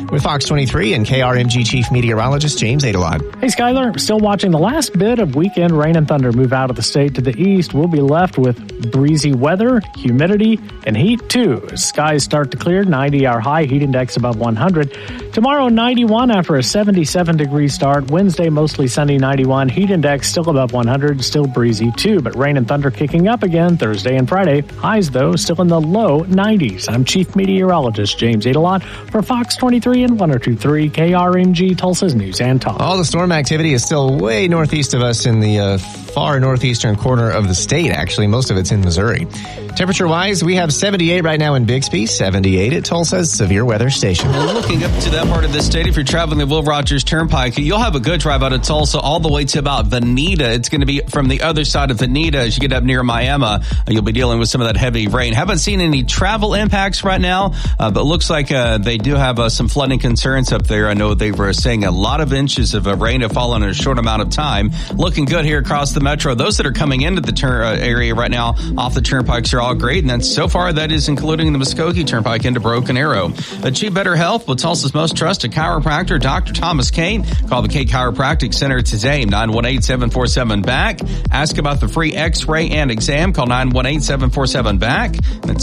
with Fox 23 and KRMG Chief Meteorologist James Adelon. Hey, Skyler. Still watching the last bit of weekend rain and thunder move out of the state to the east. We'll be left with breezy weather, humidity, and heat, too. As skies start to clear, 90 our high, heat index above 100. Tomorrow, 91 after a 77-degree start. Wednesday, mostly sunny, 91. Heat index still above 100, still breezy, too. But rain and thunder kicking up again Thursday and Friday. Highs, though, still in the low 90s. I'm Chief Meteorologist James Adelon for Fox 23 and 102.3 KRMG, Tulsa's News and Talk. All the storm activity is still way northeast of us in the far northeastern corner of the state, actually. Most of it's in Missouri. Temperature-wise, we have 78 right now in Bixby, 78 at Tulsa's Severe Weather Station. Well, looking up to that part of the state, if you're traveling the Will Rogers Turnpike, you'll have a good drive out of Tulsa all the way to about Veneta. It's going to be from the other side of Veneta as you get up near Miami. You'll be dealing with some of that heavy rain. Haven't seen any travel impacts right now, but looks like they do have some flooding concerns up there. I know they were saying a lot of inches of rain have fallen in a short amount of time. Looking good here across the metro. Those that are coming into the area right now off the turnpikes are all great, and that's so far that is including the Muskogee Turnpike into Broken Arrow. Achieve better health with Tulsa's most trusted chiropractor, Dr. Thomas Kane. Call the Kane Chiropractic Center today, 918-747-BACK. Ask about the free x-ray and exam. Call 918-747-BACK. That's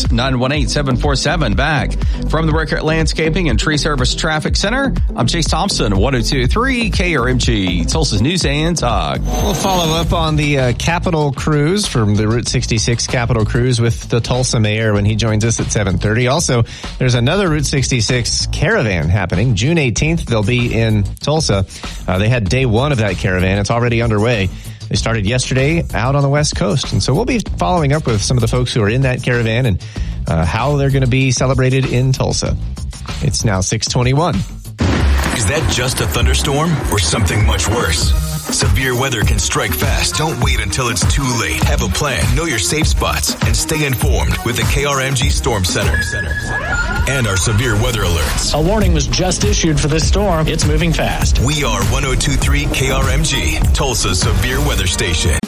918-747-BACK. From the Rickert Landscaping and Tree Service Traffic Center, I'm Chase Thompson, 102.3 KRMG, Tulsa's News and Talk. We'll follow up on the Capitol Cruise from the Route 66 Capitol Cruise with the Tulsa mayor when he joins us at 7:30. Also, there's another Route 66 caravan happening. June 18th, they'll be in Tulsa. They had day one of that caravan. It's already underway. They started yesterday out on the West Coast. And so we'll be following up with some of the folks who are in that caravan and how they're going to be celebrated in Tulsa. It's now 6:21. Is that just a thunderstorm or something much worse? Severe weather can strike fast. Don't wait until it's too late. Have a plan, know your safe spots, and stay informed with the KRMG Storm Center and our severe weather alerts. A warning was just issued for this storm. It's moving fast. We are 102.3 KRMG, Tulsa's severe weather station.